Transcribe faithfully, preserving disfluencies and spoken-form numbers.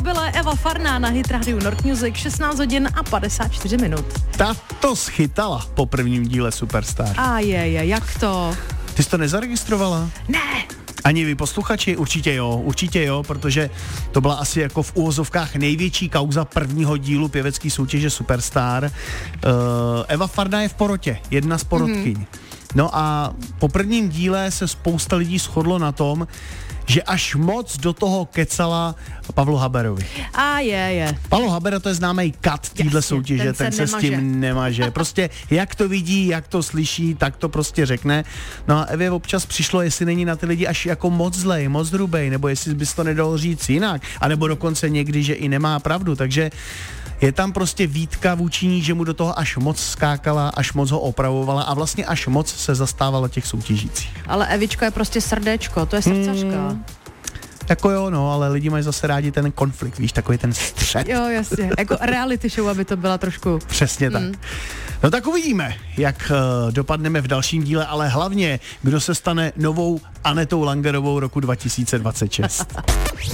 byla Eva Farná na Hit Radio Nord Music, šestnáct hodin a padesát čtyři minut. Ta to schytala po prvním díle Superstar. A je, je, jak to? Ty jsi to nezaregistrovala? Ne. Ani vy posluchači? Určitě jo, určitě jo, protože to byla asi jako v úvozovkách největší kauza prvního dílu pěvecké soutěže Superstar. Uh, Eva Farná je v porotě, jedna z porotkyň. Mm-hmm. No a po prvním díle se spousta lidí shodlo na tom, že až moc do toho kecala Pavlu Haberovi. A je, je. Pavel Haber, to je známý kat téhle soutěže, ten se, ten se s tím nemaže. Prostě jak to vidí, jak to slyší, tak to prostě řekne. No a Evě občas přišlo, jestli není na ty lidi až jako moc zlej, moc hrubej, nebo jestli bys to nedal říct jinak, anebo dokonce někdy, že i nemá pravdu, takže je tam prostě výtka vůči ní, že mu do toho až moc skákala, až moc ho opravovala a vlastně až moc se zastávala těch soutěžících. Ale Evička je prostě srdéčko, to je srdcařka. Hmm. Jako jo, no, ale lidi mají zase rádi ten konflikt, víš, takový ten střet. Jo, jasně, jako reality show, aby to byla trošku... Přesně tak. Hmm. No tak uvidíme, jak uh, dopadneme v dalším díle, ale hlavně, kdo se stane novou Anetou Langerovou roku dva tisíce dvacet šest.